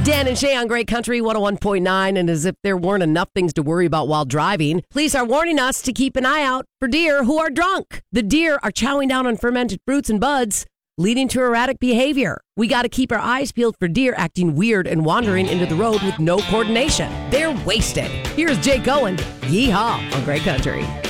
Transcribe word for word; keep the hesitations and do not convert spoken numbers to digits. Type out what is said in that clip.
Dan and Shay on Great Country one oh one point nine, and as if there weren't enough things to worry about while driving, police are warning us to keep an eye out for deer who are drunk. The deer are chowing down on fermented fruits and buds, leading to erratic behavior. We got to keep our eyes peeled for deer acting weird and wandering into the road with no coordination. They're wasted. Here's Jake Owen. Yeehaw on Great Country.